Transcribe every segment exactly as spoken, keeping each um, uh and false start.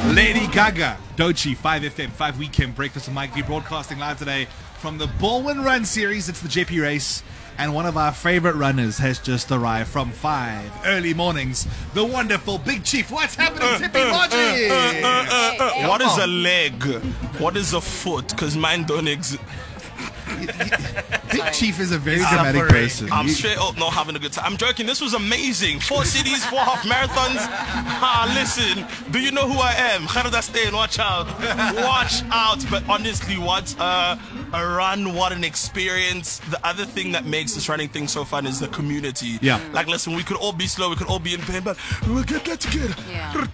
Lady Gaga, Doechii, five F M, five Weekend Breakfast with Mike V, broadcasting live today from the Baldwin Run series. It's the J P race, and one of our favorite runners has just arrived from five early mornings. The wonderful Big Chief. What's happening, uh, Tippy uh, Margie? Uh, uh, uh, uh, uh, what is a leg? What is a foot? Because mine don't exist. Big Chief is a very I'm dramatic suffering. person. I'm You- straight up not having a good time. I'm joking. This was amazing. Four cities, four half marathons. Ah, listen. Do you know who I am? Khairda Stein, watch out. Watch out. But honestly, what uh, a run, what an experience. The other thing that makes this running thing so fun is the community. Yeah. Like, listen, we could all be slow, we could all be in pain, but we'll get that together. Yeah.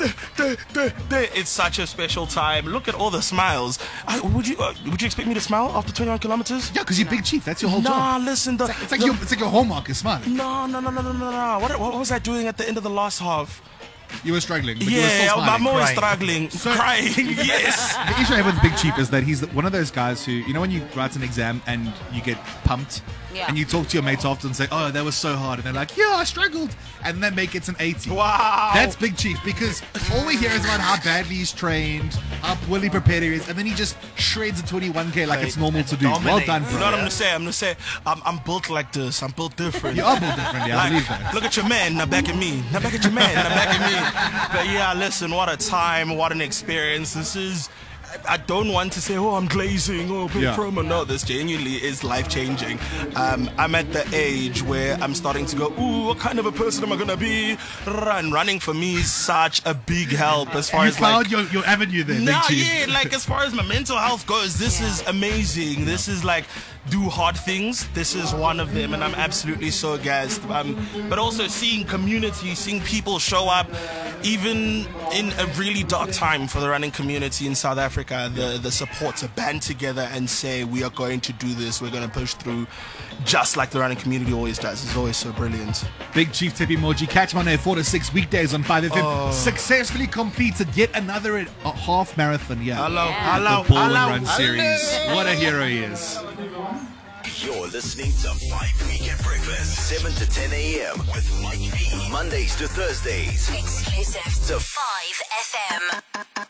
It's such a special time. Look at all the smiles. I, would you uh, would you expect me to smile after twenty-one kilometers? Yeah, because you're Big Chief. That's your whole Nah, job. listen. The, It's like, the, your, it's like your hallmark is smiling. no, no, no, no, no, no, no. What, what was I doing at the end of the last half? You were struggling, but you were still Yeah, smiling. I'm always Crying. struggling. Crying, yes. The issue I have with Big Chief is that he's one of those guys who, you know, when you write an exam and you get pumped, Yeah. and you talk to your mates after and say, "Oh, that was so hard," and they're like, "Yeah, I struggled," and then make it an eighty. Wow. That's Big Chief, because all we hear is about how badly he's trained, how poorly prepared he is, and then he just shreds a twenty-one K like it's normal to do. Well dominates. done, You bro. know what I'm gonna say? I'm gonna say I'm, I'm built like this. I'm built different. You are built differently. I believe Like, that. look at your man, now back at me. Now back at your man, now back at me. But yeah, listen, what a time, what an experience. This is, I I don't want to say, oh, I'm glazing, oh, big Yeah. promo. No, this genuinely is life-changing. Um, I'm at the age where I'm starting to go, ooh, what kind of a person am I gonna be? Run. Running for me is such a big help as far You as like, found your, your avenue there, Nah, Big Chief. yeah, like as far as my mental health goes, this Yeah. is amazing. This is like do hard things. This is one of them, and I'm absolutely so gassed. Um, but also seeing community, seeing people show up, even in a really dark time for the running community in South Africa, the the support to band together and say we are going to do this. We're going to push through, just like the running community always does. It's always so brilliant. Big Chief Tippy Moji, catch him on there four to six weekdays on five F M. Oh. Successfully completed yet another uh, half marathon. Yeah. Hello, Yeah. hello, The Ball and hello, Run series. What a hero he is. You're listening to five Weekend Breakfast, seven to ten a.m. with Mike V. Mondays to Thursdays. Exclusive To to five F M.